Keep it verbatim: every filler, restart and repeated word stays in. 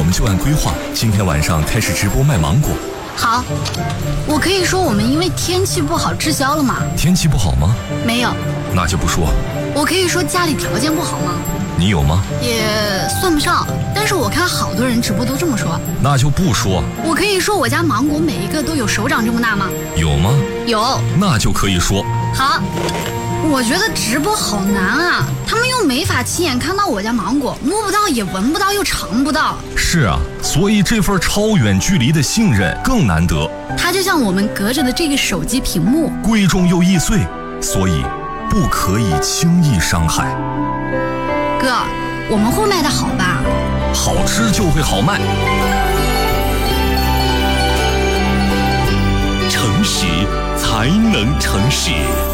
们就按规划，今天晚上开始直播卖芒果。 好，我可以说我们因为天气不好滞销了吗？ 天气不好吗？ 没有。 那就不说。 我可以说家里条件不好吗？ 你有吗？ 也算不上，但是我看好多人直播都这么说。 那就不说。 我可以说我家芒果每一个都有手掌这么大吗？ 有吗？ 有。 那就可以说。 好，我觉得直播好难啊，他们又没法亲眼看到我家芒果，摸不到也闻不到又尝不到。 是啊，所以这份超远距离的信任更难得。 它就像我们隔着的这个手机屏幕， 贵重又易碎，所以不可以轻易伤害。 哥，我们会卖得好吧？ 好吃就会好卖。 诚实才能成事。